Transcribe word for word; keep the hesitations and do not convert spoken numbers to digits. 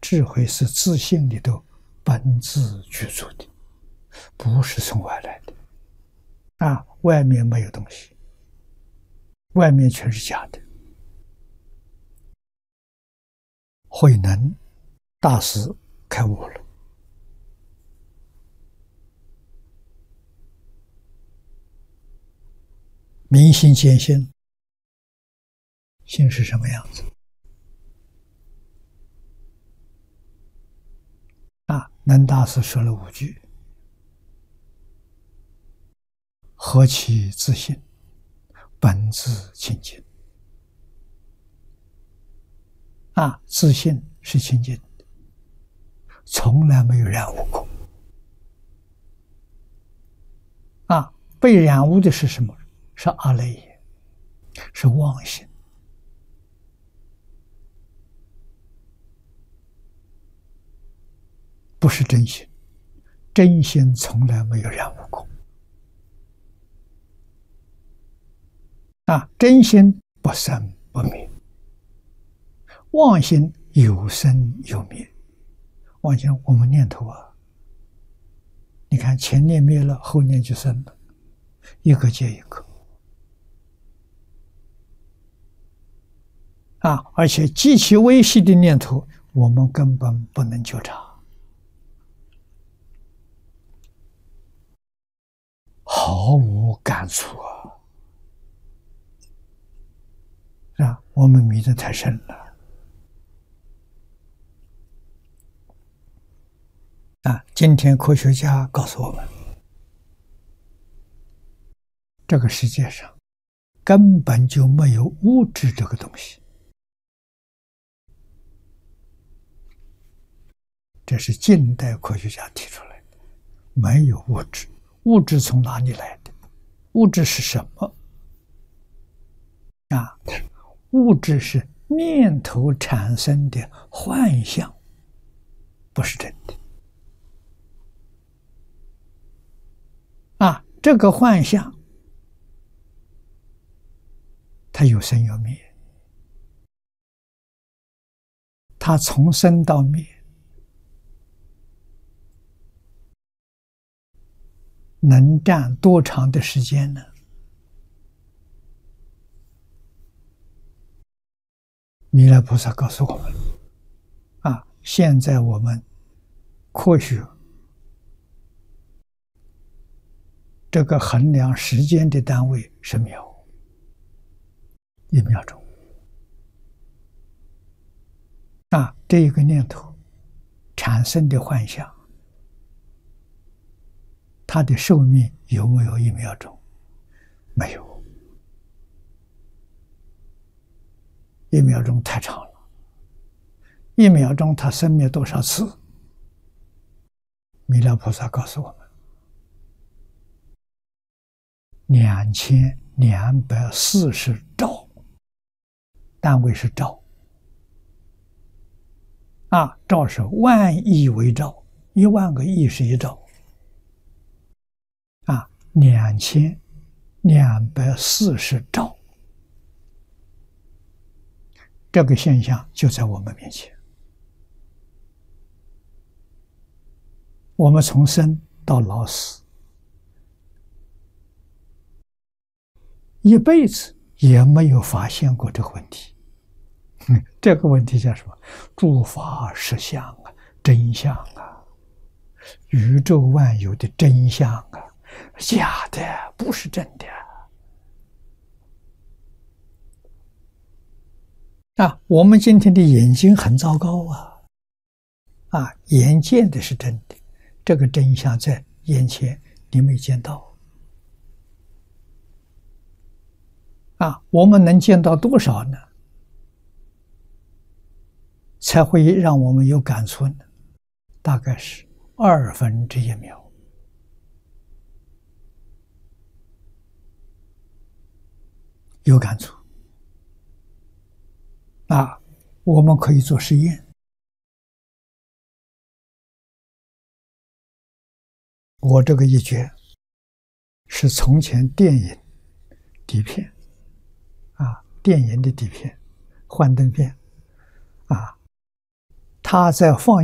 智慧是自性里头本自具足的，不是从外来的。啊，外面没有东西，外面全是假的。慧能大师开悟了，明心见性，性是什么样子？啊，能大师说了五句：何其自性，本自清净。啊，自性是清净的，从来没有染污过。啊，被染污的是什么？是阿赖耶，是妄心。不是真心，真心从来没有染污过。啊，真心不生不灭，妄心有生有灭。妄心我们念头啊，你看前念灭了，后念就生了，一个接一个。啊，而且极其微细的念头，我们根本不能觉察。毫无感触啊！是吧？我们迷得太深了啊！今天科学家告诉我们，这个世界上根本就没有物质这个东西，这是近代科学家提出来的，没有物质。物质从哪里来的？物质是什么？啊，物质是念头产生的幻象，不是真的。啊，这个幻象，它有生有灭，它从生到灭，能占多长的时间呢？弥勒菩萨告诉我们，啊，现在我们科学这个衡量时间的单位是秒，一秒钟。啊，这一个念头产生的幻象，它的寿命有没有一秒钟？没有，一秒钟太长了。一秒钟它生灭多少次？弥勒菩萨告诉我们，两千两百四十兆，单位是兆。啊，兆是万亿为兆，一万个亿是一兆。啊，两千两百四十兆，这个现象就在我们面前。我们从生到老死，一辈子也没有发现过这个问题。嗯，这个问题叫什么？诸法实相啊，真相啊，宇宙万有的真相啊。假的，不是真的啊！我们今天的眼睛很糟糕啊！啊，眼见的是真的，这个真相在眼前，你没见到啊！我们能见到多少呢？才会让我们有感触呢？大概是二分之一秒。有感触啊！我们可以做实验。我这个一卷是从前电影底片啊，电影的底片，幻灯片啊，它他在放